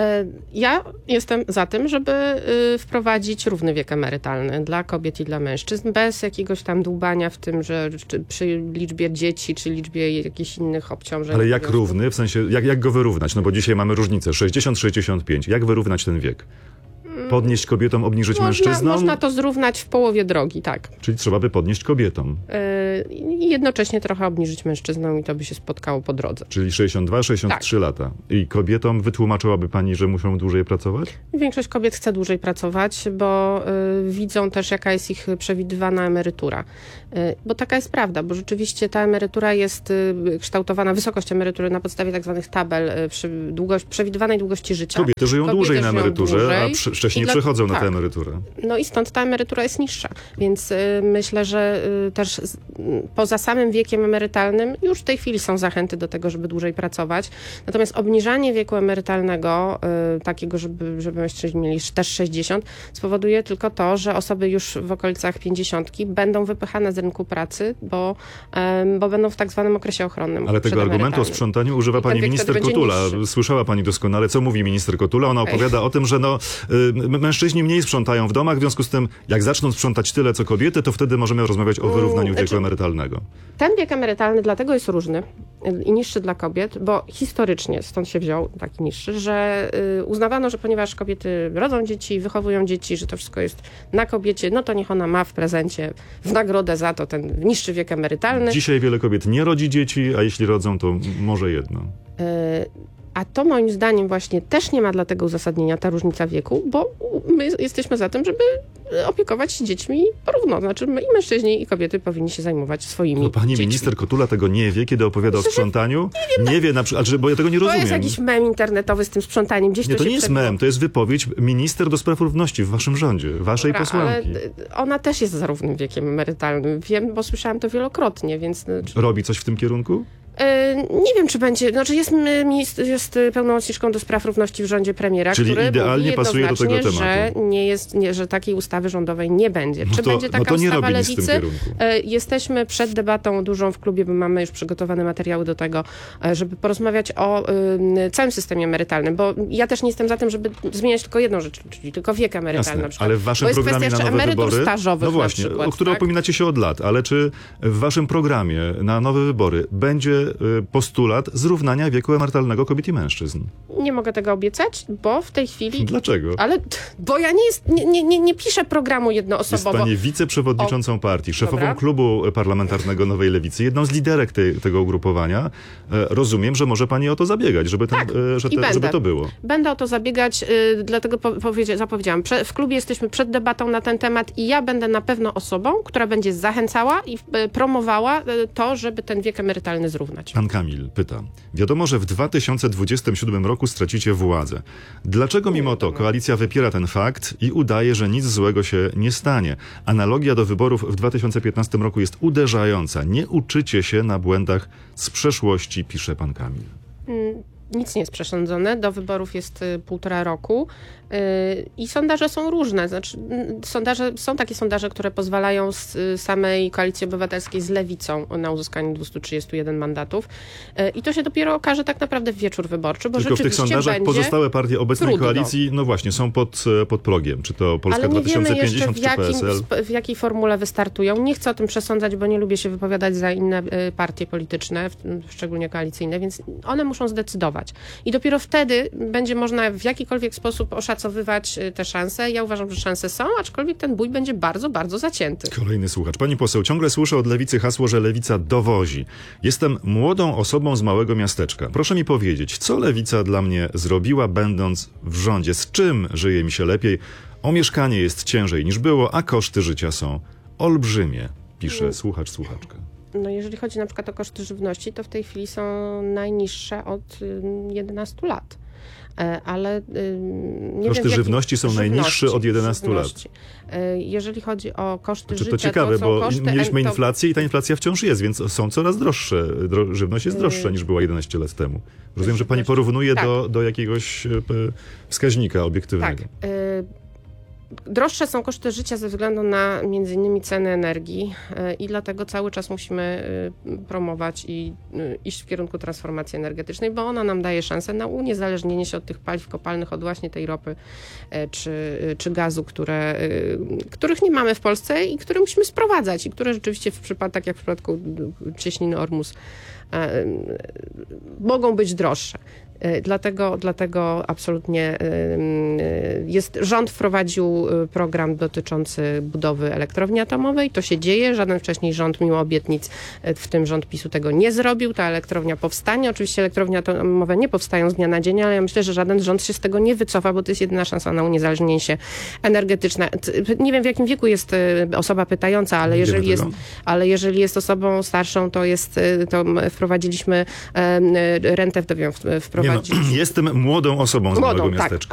Ja jestem za tym, żeby wprowadzić równy wiek emerytalny dla kobiet i dla mężczyzn, bez jakiegoś tam dłubania w tym, że przy liczbie dzieci, czy liczbie jakichś innych obciążeń. Ale jak równy? W sensie, jak, jak go wyrównać? No bo dzisiaj mamy różnicę sześćdziesiąt sześćdziesiąt pięć. Jak wyrównać ten wiek? Podnieść kobietom, obniżyć można, mężczyznom? Można to zrównać w połowie drogi, tak. Czyli trzeba by podnieść kobietom. I jednocześnie trochę obniżyć mężczyznom i to by się spotkało po drodze. Czyli sześćdziesiąt dwa sześćdziesiąt trzy tak. lata. I kobietom wytłumaczyłaby pani, że muszą dłużej pracować? Większość kobiet chce dłużej pracować, bo y, widzą też, jaka jest ich przewidywana emerytura. Y, bo taka jest prawda, bo rzeczywiście ta emerytura jest y, kształtowana, wysokość emerytury na podstawie tak zwanych tabel y, przy długość, przewidywanej długości życia. Kobiety żyją Kobiety dłużej na żyją emeryturze, dłużej, a przy, wcześniej dla, przechodzą na tak. tę emeryturę. No i stąd ta emerytura jest niższa. Więc y, myślę, że y, też y, poza samym wiekiem emerytalnym już w tej chwili są zachęty do tego, żeby dłużej pracować. Natomiast obniżanie wieku emerytalnego, y, takiego, żeby, żeby mężczyźni mieli też sześćdziesiąt, spowoduje tylko to, że osoby już w okolicach pięćdziesiątki będą wypychane z rynku pracy, bo, y, bo będą w tak zwanym okresie ochronnym. Ale tego argumentu o sprzątaniu używa pani minister Kotula. Słyszała pani doskonale, co mówi minister Kotula. Ona okay. opowiada o tym, że no, y, mężczyźni mniej sprzątają w domach, w związku z tym, jak zaczną sprzątać tyle, co kobiety, to wtedy możemy rozmawiać o wyrównaniu wieku znaczy, emerytalnego. Ten wiek emerytalny dlatego jest różny i niższy dla kobiet, bo historycznie stąd się wziął taki niższy, że y, uznawano, że ponieważ kobiety rodzą dzieci, wychowują dzieci, że to wszystko jest na kobiecie, no to niech ona ma w prezencie, w nagrodę za to ten niższy wiek emerytalny. Dzisiaj wiele kobiet nie rodzi dzieci, a jeśli rodzą, to może jedno. Y, A to moim zdaniem właśnie też nie ma dla tego uzasadnienia, ta różnica wieku, bo my jesteśmy za tym, żeby opiekować się dziećmi porówno. Znaczy my i mężczyźni, i kobiety powinni się zajmować swoimi no, pani dziećmi. Minister Kotula tego nie wie, kiedy opowiada Myślę, o sprzątaniu? Nie, wiem, nie wie, na przykład, bo ja tego nie rozumiem. To jest jakiś mem internetowy z tym sprzątaniem. Gdzieś nie, to, to się nie jest przebiło. mem, to jest wypowiedź minister do spraw równości w waszym rządzie, waszej Dobra, posłanki. Ale ona też jest za równym wiekiem emerytalnym. Wiem, bo słyszałam to wielokrotnie, więc... Robi coś w tym kierunku? Nie wiem, czy będzie, znaczy jest, minister, jest pełnomocniczką do spraw równości w rządzie premiera, Czyli który idealnie mówi pasuje do tego tematu. że nie jest, nie, że takiej ustawy rządowej nie będzie. No czy to, będzie taka no to nie ustawa robi nic w tym Lewicy? kierunku. Jesteśmy przed debatą dużą w klubie, bo mamy już przygotowane materiały do tego, żeby porozmawiać o y, całym systemie emerytalnym, bo ja też nie jestem za tym, żeby zmieniać tylko jedną rzecz, czyli tylko wiek emerytalny. Jasne, na przykład. ale w waszym programie na nowe wybory, stażowych no właśnie, na przykład, o które tak? upominacie się od lat, ale czy w waszym programie na nowe wybory będzie y, postulat zrównania wieku emerytalnego kobiet i mężczyzn? Nie mogę tego obiecać, bo w tej chwili... Dlaczego? Ale, bo ja nie, jest, nie, nie, nie, nie piszę programu jednoosobowo. Jest pani wiceprzewodniczącą o... partii, szefową Dobra. klubu parlamentarnego Nowej Lewicy, jedną z liderek tej, tego ugrupowania. E, rozumiem, że może pani o to zabiegać, żeby, ten, tak, e, że te, żeby to było. Będę o to zabiegać, y, dlatego po, powiedzia- zapowiedziałam. Prze- w klubie jesteśmy przed debatą na ten temat i ja będę na pewno osobą, która będzie zachęcała i y, promowała y, to, żeby ten wiek emerytalny zrównać. Pan Kamil pyta. Wiadomo, że w dwa tysiące dwudziestym siódmym roku stracicie władzę. Dlaczego mimo to koalicja wypiera ten fakt i udaje, że nic złego się nie stanie? Analogia do wyborów w dwa tysiące piętnastym roku jest uderzająca. Nie uczycie się na błędach z przeszłości, pisze pan Kamil. Mm. Nic nie jest przesądzone. Do wyborów jest y, półtora roku y, i sondaże są różne. Znaczy, y, sondaże, są takie sondaże, które pozwalają z y, samej Koalicji Obywatelskiej z Lewicą na uzyskanie dwieście trzydzieści jeden mandatów. Y, I to się dopiero okaże tak naprawdę w wieczór wyborczy, bo Tylko w tych rzeczywiście sondażach będzie pozostałe partie obecnej trudno. koalicji, no właśnie, są pod, pod progiem. Czy to Polska Ale nie dwa tysiące pięćdziesiąt, wiemy jeszcze, w, czy jakim, P S L? w jakiej formule wystartują. Nie chcę o tym przesądzać, bo nie lubię się wypowiadać za inne y, partie polityczne, w, szczególnie koalicyjne, więc one muszą zdecydować. zainwestować. I dopiero wtedy będzie można w jakikolwiek sposób oszacowywać te szanse. Ja uważam, że szanse są, aczkolwiek ten bój będzie bardzo, bardzo zacięty. Kolejny słuchacz. Pani poseł, ciągle słyszę od lewicy hasło, że lewica dowozi. Jestem młodą osobą z małego miasteczka. Proszę mi powiedzieć, co lewica dla mnie zrobiła, będąc w rządzie? Z czym żyje mi się lepiej? O mieszkanie jest ciężej niż było, a koszty życia są olbrzymie, pisze słuchacz, słuchaczka. No jeżeli chodzi na przykład o koszty żywności, to w tej chwili są najniższe od jedenastu lat. Ale nie koszty wiem, żywności są żywności, najniższe od jedenastu żywności. lat. Jeżeli chodzi o koszty znaczy, życia, to ciekawe, to są bo koszty, mieliśmy to... inflację i ta inflacja wciąż jest, więc są coraz droższe. Dro, żywność jest droższa niż była jedenaście lat temu. Rozumiem, że pani porównuje tak. do, do jakiegoś wskaźnika obiektywnego. Tak. Droższe są koszty życia ze względu na między innymi ceny energii i dlatego cały czas musimy promować i iść w kierunku transformacji energetycznej, bo ona nam daje szansę na uniezależnienie się od tych paliw kopalnych, od właśnie tej ropy czy, czy gazu, które, których nie mamy w Polsce i które musimy sprowadzać i które rzeczywiście w przypadku, tak jak w przypadku cieśniny Ormus, mogą być droższe. Dlatego, dlatego absolutnie jest, rząd wprowadził program dotyczący budowy elektrowni atomowej. To się dzieje. Żaden wcześniej rząd, mimo obietnic, w tym rząd PiSu tego nie zrobił. Ta elektrownia powstanie. Oczywiście elektrownie atomowe nie powstają z dnia na dzień, ale ja myślę, że żaden rząd się z tego nie wycofa, bo to jest jedyna szansa na uniezależnienie się energetyczne. Nie wiem, w jakim wieku jest osoba pytająca, ale jeżeli jest, ale jeżeli jest osobą starszą, to jest, to wprowadziliśmy rentę wdową, wprowadziliśmy. Nie no, jestem młodą osobą z młodą, małego tak. miasteczka.